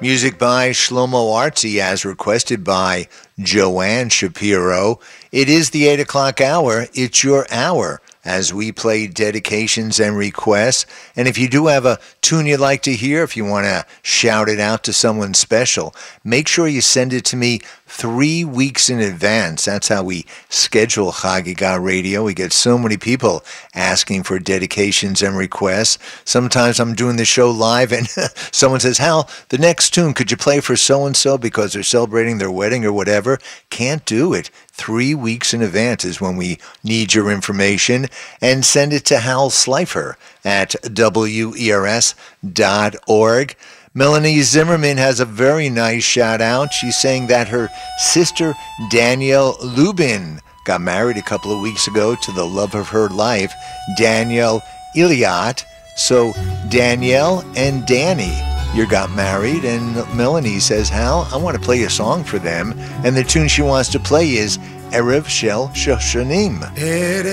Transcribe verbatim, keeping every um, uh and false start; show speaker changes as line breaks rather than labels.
Music by Shlomo Artzi as requested by Joanne Shapiro. It is the eight o'clock hour. It's your hour as we play dedications and requests. And if you do have a tune you'd like to hear, if you want to shout it out to someone special, make sure you send it to me three weeks in advance. That's how we schedule Chagiga Radio. We get so many people asking for dedications and requests. Sometimes I'm doing the show live and someone says, Hal, the next tune, could you play for so-and-so because they're celebrating their wedding or whatever? Can't do it. Three weeks in advance is when we need your information. And send it to Hal Slifer at W E R S dot org. Melanie Zimmerman has a very nice shout out. She's saying that her sister Danielle Lubin got married a couple of weeks ago to the love of her life, Danielle Iliot. So Danielle and Danny, you got married, and Melanie says, Hal, I want to play a song for them, and the tune she wants to play is Erev Shel Shoshanim.